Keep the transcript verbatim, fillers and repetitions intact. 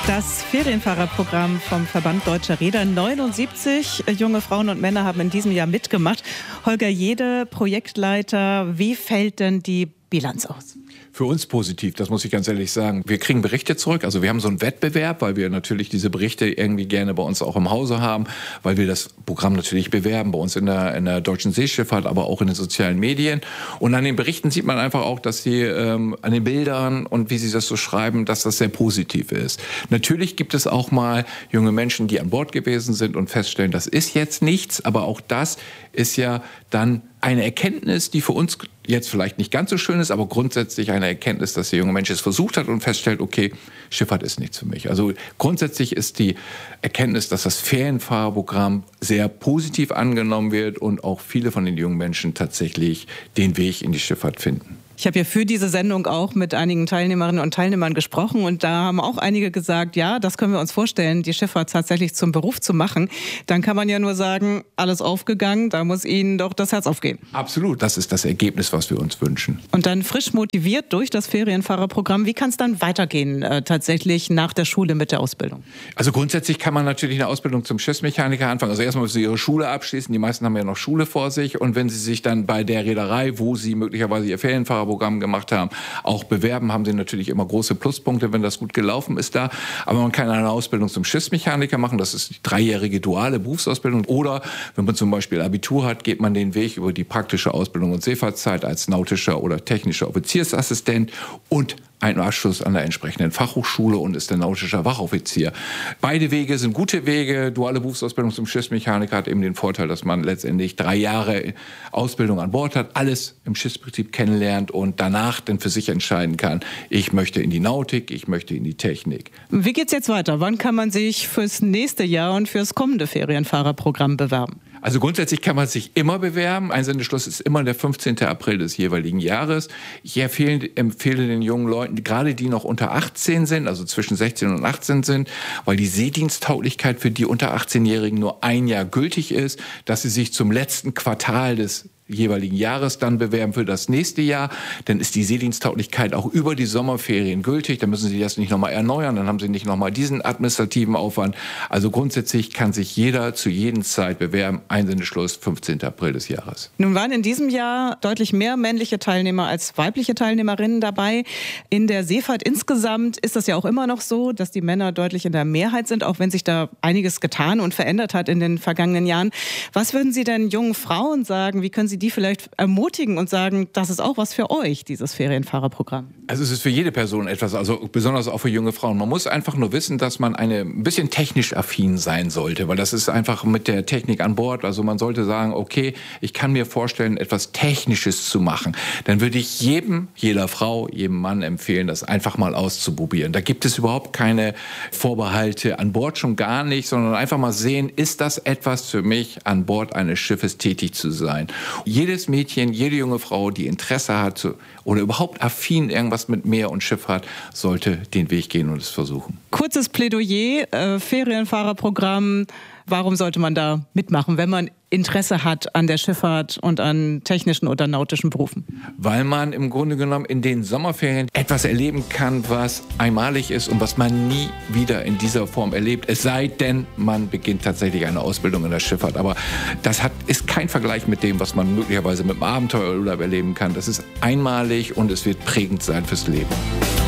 Das Ferienfahrerprogramm vom Verband Deutscher Reeder. neunundsiebzig junge Frauen und Männer haben in diesem Jahr mitgemacht. Holger Jede, Projektleiter, wie fällt denn die Bilanz aus? Für uns positiv, das muss ich ganz ehrlich sagen. Wir kriegen Berichte zurück, also wir haben so einen Wettbewerb, weil wir natürlich diese Berichte irgendwie gerne bei uns auch im Hause haben, weil wir das Programm natürlich bewerben, bei uns in der, in der deutschen Seeschifffahrt, aber auch in den sozialen Medien. Und an den Berichten sieht man einfach auch, dass sie ähm, an den Bildern und wie sie das so schreiben, dass das sehr positiv ist. Natürlich gibt es auch mal junge Menschen, die an Bord gewesen sind und feststellen, das ist jetzt nichts, aber auch das ist ja dann eine Erkenntnis, die für uns jetzt vielleicht nicht ganz so schön ist, aber grundsätzlich eine Erkenntnis, dass der junge Mensch es versucht hat und feststellt, okay, Schifffahrt ist nichts für mich. Also grundsätzlich ist die Erkenntnis, dass das Ferienfahrerprogramm sehr positiv angenommen wird und auch viele von den jungen Menschen tatsächlich den Weg in die Schifffahrt finden. Ich habe ja für diese Sendung auch mit einigen Teilnehmerinnen und Teilnehmern gesprochen und da haben auch einige gesagt, ja, das können wir uns vorstellen, die Schifffahrt tatsächlich zum Beruf zu machen. Dann kann man ja nur sagen, alles aufgegangen, da muss Ihnen doch das Herz aufgehen. Absolut, das ist das Ergebnis, was wir uns wünschen. Und dann frisch motiviert durch das Ferienfahrerprogramm, wie kann es dann weitergehen äh, tatsächlich nach der Schule mit der Ausbildung? Also grundsätzlich kann man natürlich eine Ausbildung zum Schiffsmechaniker anfangen. Also erstmal müssen Sie Ihre Schule abschließen, die meisten haben ja noch Schule vor sich und wenn Sie sich dann bei der Reederei, wo Sie möglicherweise Ihr Ferienfahrerprogramm gemacht haben, auch bewerben, haben sie natürlich immer große Pluspunkte, wenn das gut gelaufen ist da. Aber man kann eine Ausbildung zum Schiffsmechaniker machen, das ist die dreijährige duale Berufsausbildung. Oder wenn man zum Beispiel Abitur hat, geht man den Weg über die praktische Ausbildung und Seefahrtszeit als nautischer oder technischer Offiziersassistent und einen Abschluss an der entsprechenden Fachhochschule und ist der nautischer Wachoffizier. Beide Wege sind gute Wege. Duale Berufsausbildung zum Schiffsmechaniker hat eben den Vorteil, dass man letztendlich drei Jahre Ausbildung an Bord hat, alles im Schiffsprinzip kennenlernt und danach dann für sich entscheiden kann, ich möchte in die Nautik, ich möchte in die Technik. Wie geht's jetzt weiter? Wann kann man sich fürs nächste Jahr und fürs kommende Ferienfahrerprogramm bewerben? Also grundsätzlich kann man sich immer bewerben. Einsendeschluss ist immer der fünfzehnten April des jeweiligen Jahres. Ich empfehle, empfehle den jungen Leuten, gerade die noch unter achtzehn sind, also zwischen sechzehn und achtzehn sind, weil die Seediensttauglichkeit für die unter achtzehnjährigen nur ein Jahr gültig ist, dass sie sich zum letzten Quartal des jeweiligen Jahres dann bewerben für das nächste Jahr. Dann ist die Seediensttauglichkeit auch über die Sommerferien gültig. Dann müssen Sie das nicht nochmal erneuern. Dann haben Sie nicht nochmal diesen administrativen Aufwand. Also grundsätzlich kann sich jeder zu jeder Zeit bewerben. Einsendeschluss fünfzehnten April des Jahres. Nun waren in diesem Jahr deutlich mehr männliche Teilnehmer als weibliche Teilnehmerinnen dabei. In der Seefahrt insgesamt ist das ja auch immer noch so, dass die Männer deutlich in der Mehrheit sind, auch wenn sich da einiges getan und verändert hat in den vergangenen Jahren. Was würden Sie denn jungen Frauen sagen? Wie können Sie die vielleicht ermutigen und sagen, das ist auch was für euch, dieses Ferienfahrerprogramm? Also es ist für jede Person etwas, also besonders auch für junge Frauen. Man muss einfach nur wissen, dass man eine, ein bisschen technisch affin sein sollte, weil das ist einfach mit der Technik an Bord. Also man sollte sagen, okay, ich kann mir vorstellen, etwas Technisches zu machen. Dann würde ich jedem, jeder Frau, jedem Mann empfehlen, das einfach mal auszuprobieren. Da gibt es überhaupt keine Vorbehalte, an Bord schon gar nicht, sondern einfach mal sehen, ist das etwas für mich, an Bord eines Schiffes tätig zu sein. Jedes Mädchen, jede junge Frau, die Interesse hat oder überhaupt affin irgendwas mit Meer und Schifffahrt, sollte den Weg gehen und es versuchen. Kurzes Plädoyer, äh, Ferienfahrerprogramm. Warum sollte man da mitmachen, wenn man Interesse hat an der Schifffahrt und an technischen oder nautischen Berufen? Weil man im Grunde genommen in den Sommerferien etwas erleben kann, was einmalig ist und was man nie wieder in dieser Form erlebt. Es sei denn, man beginnt tatsächlich eine Ausbildung in der Schifffahrt. Aber das hat, ist kein Vergleich mit dem, was man möglicherweise mit dem Abenteuerurlaub erleben kann. Das ist einmalig und es wird prägend sein fürs Leben.